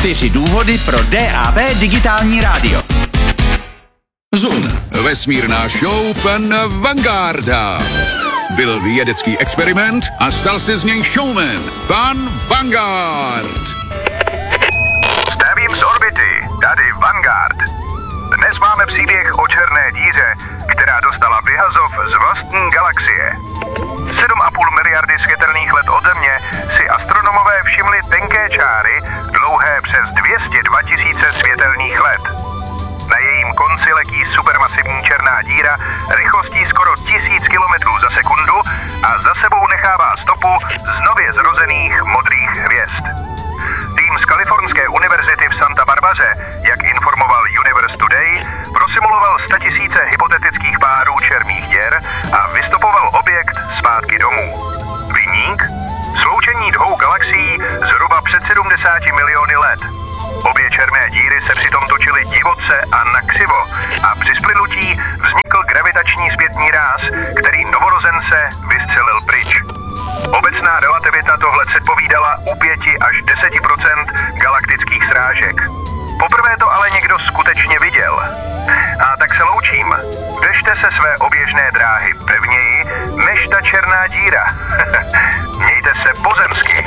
4 důvody pro DAB digitální rádio. Zoom, vesmírná show pana Vanguarda. Byl vědecký experiment a stal se z něj showman, pan Vanguard. Zdravím z orbity, tady Vanguard. Dnes máme příběh o černé díře, která dostala vyhazov z vlastní galaxie. 7,5 miliardy světelných let od Země si astronomové všimli tenké čáry dlouhé přes 202 000 světelných let. Na jejím konci letí supermasivní černá díra rychlostí skoro 1000 km za sekundu a za sebou nechává stopu z nově zrozených modrých hvězd. Tým z Kalifornské univerzity v Santa Barbaře, jak informoval Universe Today, prosimuloval 100 000 hypotetických párů černých děr a vystopoval objekt zpátky domů. Viník? Sloučení dvou galaxií zhruba před 70 miliony let. Obě černé díry se přitom točily divoce a nakřivo a při splynutí vznikl gravitační zpětný ráz, který novorozence vystřelil pryč. Obecná relativita tohle předpovídala u 5 až 10% galaktických srážek. Poprvé to ale někdo skutečně viděl. A tak se loučím. Držte se své oběžné dráhy pevněji než ta černá díra. Mějte se pozemsky.